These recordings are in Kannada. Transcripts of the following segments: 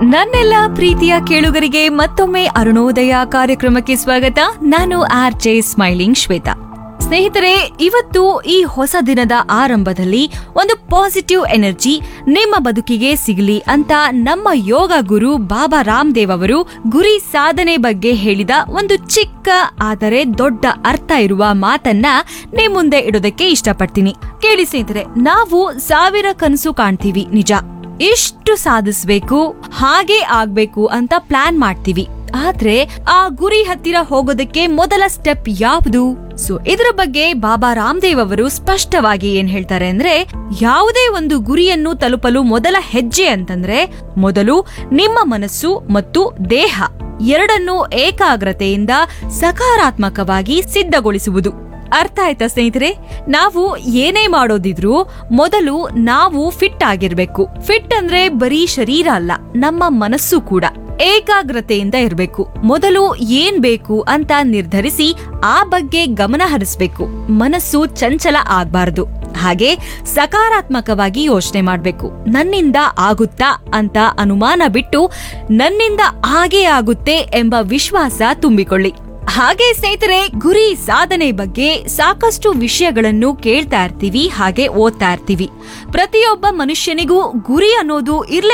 ನನ್ನೆಲ್ಲ ಪ್ರೀತಿಯ ಕೇಳುಗರಿಗೆ ಮತ್ತೊಮ್ಮೆ ಅರುಣೋದಯ ಕಾರ್ಯಕ್ರಮಕ್ಕೆ ಸ್ವಾಗತ. ನಾನು ಆರ್ಜೆ ಸ್ಮೈಲಿಂಗ್ ಶ್ವೇತಾ. ಸ್ನೇಹಿತರೆ, ಇವತ್ತು ಈ ಹೊಸ ದಿನದ ಆರಂಭದಲ್ಲಿ ಒಂದು ಪಾಸಿಟಿವ್ ಎನರ್ಜಿ ನಿಮ್ಮ ಬದುಕಿಗೆ ಸಿಗಲಿ ಅಂತ ನಮ್ಮ ಯೋಗ ಗುರು ಬಾಬಾ ರಾಮದೇವ್ ಅವರು ಗುರಿ ಸಾಧನೆ ಬಗ್ಗೆ ಹೇಳಿದ ಒಂದು ಚಿಕ್ಕ ಆದರೆ ದೊಡ್ಡ ಅರ್ಥ ಇರುವ ಮಾತನ್ನ ನಿಮ್ಮ ಮುಂದೆ ಇಡೋದಕ್ಕೆ ಇಷ್ಟಪಡ್ತೀನಿ. ಕೇಳಿ ಸ್ನೇಹಿತರೆ, ನಾವು 1000 ಕನಸು ಕಾಣ್ತೀವಿ, ನಿಜ. ಇಷ್ಟು ಸಾಧಿಸ್ಬೇಕು, ಹಾಗೆ ಆಗ್ಬೇಕು ಅಂತ ಪ್ಲಾನ್ ಮಾಡ್ತೀವಿ. ಆದ್ರೆ ಆ ಗುರಿ ಹತ್ತಿರ ಹೋಗೋದಕ್ಕೆ ಮೊದಲ ಸ್ಟೆಪ್ ಯಾವುದು? ಇದರ ಬಗ್ಗೆ ಬಾಬಾ ರಾಮದೇವ್ ಅವರು ಸ್ಪಷ್ಟವಾಗಿ ಏನ್ ಹೇಳ್ತಾರೆ ಅಂದ್ರೆ, ಯಾವುದೇ ಒಂದು ಗುರಿಯನ್ನು ತಲುಪಲು ಮೊದಲ ಹೆಜ್ಜೆ ಅಂತಂದ್ರೆ ಮೊದಲು ನಿಮ್ಮ ಮನಸ್ಸು ಮತ್ತು ದೇಹ ಎರಡನ್ನೂ ಏಕಾಗ್ರತೆಯಿಂದ ಸಕಾರಾತ್ಮಕವಾಗಿ ಸಿದ್ಧಗೊಳಿಸುವುದು. ಅರ್ಥ ಆಯ್ತಾ ಸ್ನೇಹಿತರೆ? ನಾವು ಏನೇ ಮಾಡೋದಿದ್ರು ಮೊದಲು ನಾವು ಫಿಟ್ ಆಗಿರ್ಬೇಕು. ಫಿಟ್ ಅಂದ್ರೆ ಬರೀ ಶರೀರ ಅಲ್ಲ, ನಮ್ಮ ಮನಸ್ಸು ಕೂಡ ಏಕಾಗ್ರತೆಯಿಂದ ಇರಬೇಕು. ಮೊದಲು ಏನ್ ಬೇಕು ಅಂತ ನಿರ್ಧರಿಸಿ ಆ ಬಗ್ಗೆ ಗಮನ ಹರಿಸ್ಬೇಕು. ಮನಸ್ಸು ಚಂಚಲ ಆಗ್ಬಾರ್ದು. ಹಾಗೆ ಸಕಾರಾತ್ಮಕವಾಗಿ ಯೋಚನೆ ಮಾಡ್ಬೇಕು. ನನ್ನಿಂದ ಆಗುತ್ತಾ ಅಂತ ಅನುಮಾನ ಬಿಟ್ಟು ನನ್ನಿಂದ ಹಾಗೇ ಆಗುತ್ತೆ ಎಂಬ ವಿಶ್ವಾಸ ತುಂಬಿಕೊಳ್ಳಿ. ಹಾಗೆ ಸ್ನೇಹಿತರೆ, ಗುರಿ ಸಾಧನೆ ಬಗ್ಗೆ ಸಾಕಷ್ಟು ವಿಷಯಗಳನ್ನು ಕೇಳ್ತಾ ಇರ್ತೀವಿ, ಹಾಗೆ ಓದ್ತಾ ಇರ್ತೀವಿ. ಪ್ರತಿಯೊಬ್ಬ ಮನುಷ್ಯನಿಗೂ ಗುರಿ ಅನ್ನೋದು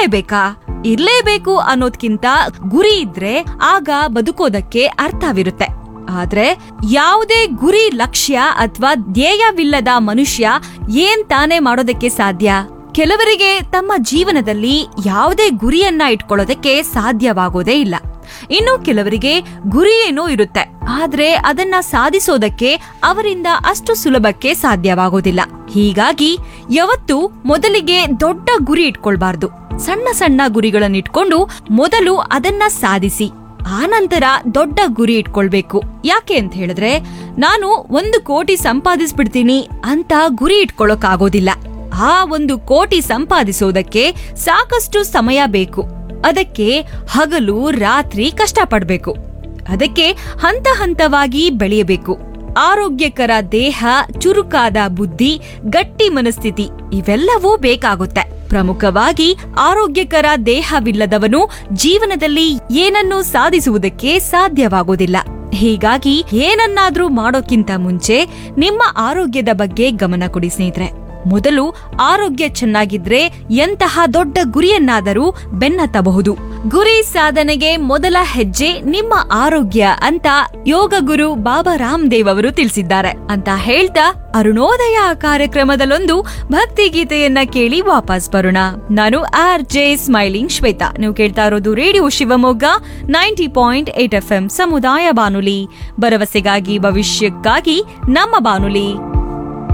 ಇರ್ಲೇಬೇಕು ಅನ್ನೋದ್ಕಿಂತ ಗುರಿ ಇದ್ರೆ ಆಗ ಬದುಕೋದಕ್ಕೆ ಅರ್ಥವಿರುತ್ತೆ. ಆದ್ರೆ ಯಾವುದೇ ಗುರಿ, ಲಕ್ಷ್ಯ ಅಥವಾ ಧ್ಯೇಯವಿಲ್ಲದ ಮನುಷ್ಯ ಏನ್ ತಾನೇ ಮಾಡೋದಕ್ಕೆ ಸಾಧ್ಯ? ಕೆಲವರಿಗೆ ತಮ್ಮ ಜೀವನದಲ್ಲಿ ಯಾವುದೇ ಗುರಿಯನ್ನ ಇಟ್ಕೊಳ್ಳೋದಕ್ಕೆ ಸಾಧ್ಯವಾಗೋದೇ ಇಲ್ಲ. ಇನ್ನು ಕೆಲವರಿಗೆ ಗುರಿ ಏನೋ ಇರುತ್ತೆ, ಆದ್ರೆ ಅದನ್ನ ಸಾಧಿಸೋದಕ್ಕೆ ಅವರಿಂದ ಅಷ್ಟು ಸುಲಭಕ್ಕೆ ಸಾಧ್ಯವಾಗೋದಿಲ್ಲ. ಹೀಗಾಗಿ ಯಾವತ್ತೂ ಮೊದಲಿಗೆ ದೊಡ್ಡ ಗುರಿ ಇಟ್ಕೊಳ್ಬಾರ್ದು. ಸಣ್ಣ ಸಣ್ಣ ಗುರಿಗಳನ್ನಿಟ್ಕೊಂಡು ಮೊದಲು ಅದನ್ನ ಸಾಧಿಸಿ ಆನಂತರ ದೊಡ್ಡ ಗುರಿ ಇಟ್ಕೊಳ್ಬೇಕು. ಯಾಕೆ ಅಂತ ಹೇಳಿದ್ರೆ, ನಾನು 1 ಕೋಟಿ ಸಂಪಾದಿಸ್ಬಿಡ್ತೀನಿ ಅಂತ ಗುರಿ ಇಟ್ಕೊಳ್ಳೋಕಾಗೋದಿಲ್ಲ. ಆ 1 ಕೋಟಿ ಸಂಪಾದಿಸೋದಕ್ಕೆ ಸಾಕಷ್ಟು ಸಮಯ ಬೇಕು. ಅದಕ್ಕೆ ಹಗಲು ರಾತ್ರಿ ಕಷ್ಟಪಡ್ಬೇಕು. ಅದಕ್ಕೆ ಹಂತ ಹಂತವಾಗಿ ಬೆಳೆಯಬೇಕು. ಆರೋಗ್ಯಕರ ದೇಹ, ಚುರುಕಾದ ಬುದ್ಧಿ, ಗಟ್ಟಿ ಮನಸ್ಥಿತಿ ಇವೆಲ್ಲವೂ ಬೇಕಾಗುತ್ತೆ. ಪ್ರಮುಖವಾಗಿ ಆರೋಗ್ಯಕರ ದೇಹವಿಲ್ಲದವನು ಜೀವನದಲ್ಲಿ ಏನನ್ನೂ ಸಾಧಿಸುವುದಕ್ಕೆ ಸಾಧ್ಯವಾಗೋದಿಲ್ಲ. ಹೀಗಾಗಿ ಏನನ್ನಾದ್ರೂ ಮಾಡೋಕ್ಕಿಂತ ಮುಂಚೆ ನಿಮ್ಮ ಆರೋಗ್ಯದ ಬಗ್ಗೆ ಗಮನ ಕೊಡಿ ಸ್ನೇಹಿತರೆ. ಮೊದಲು ಆರೋಗ್ಯ ಚೆನ್ನಾಗಿದ್ರೆ ಎಂತಹ ದೊಡ್ಡ ಗುರಿಯನ್ನಾದರೂ ಬೆನ್ನತ್ತಬಹುದು. ಗುರಿ ಸಾಧನೆಗೆ ಮೊದಲ ಹೆಜ್ಜೆ ನಿಮ್ಮ ಆರೋಗ್ಯ ಅಂತ ಯೋಗ ಗುರು ಬಾಬಾ ರಾಮದೇವ್ ಅವರು ತಿಳಿಸಿದ್ದಾರೆ ಅಂತ ಹೇಳ್ತಾ ಅರುಣೋದಯ ಕಾರ್ಯಕ್ರಮದಲ್ಲೊಂದು ಭಕ್ತಿ ಗೀತೆಯನ್ನ ಕೇಳಿ ವಾಪಸ್ ಬರೋಣ. ನಾನು ಆರ್ಜೆ ಸ್ಮೈಲಿಂಗ್ ಶ್ವೇತಾ. ನೀವು ಕೇಳ್ತಾ ಇರೋದು ರೇಡಿಯೋ ಶಿವಮೊಗ್ಗ 90.8 FM ಸಮುದಾಯ ಬಾನುಲಿ. ಭರವಸೆಗಾಗಿ ಭವಿಷ್ಯಕ್ಕಾಗಿ ನಮ್ಮ ಬಾನುಲಿ.